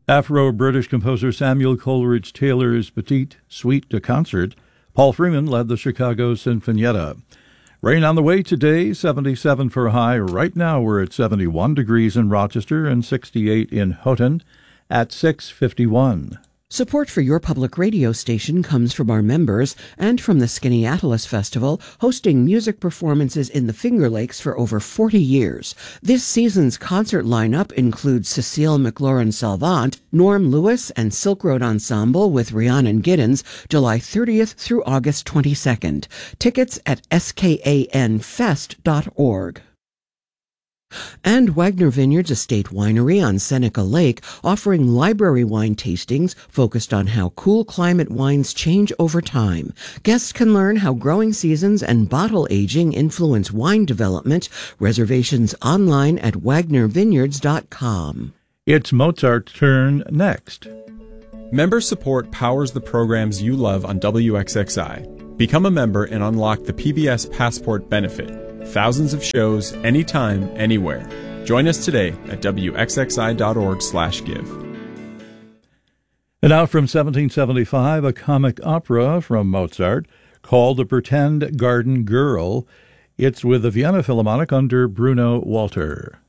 Afro-British composer Samuel Coleridge Taylor's Petite Suite de Concert, Paul Freeman led the Chicago Sinfonietta. Rain on the way today, 77 for a high. Right now we're at 71 degrees in Rochester and 68 in Houghton at 6:51. Support for your public radio station comes from our members and from the Skaneateles Festival, hosting music performances in the Finger Lakes for over 40 years. This season's concert lineup includes Cecile McLaurin-Salvant, Norm Lewis, and Silk Road Ensemble with Rhiannon Giddens, July 30th through August 22nd. Tickets at skanfest.org. And Wagner Vineyards Estate Winery on Seneca Lake, offering library wine tastings focused on how cool climate wines change over time. Guests can learn how growing seasons and bottle aging influence wine development. Reservations online at wagnervineyards.com. It's Mozart's turn next. Member support powers the programs you love on WXXI. Become a member and unlock the PBS Passport benefit. Thousands of shows, anytime, anywhere. Join us today at wxxi.org/give. And now from 1775, a comic opera from Mozart called The Pretend Garden Girl. It's with the Vienna Philharmonic under Bruno Walter.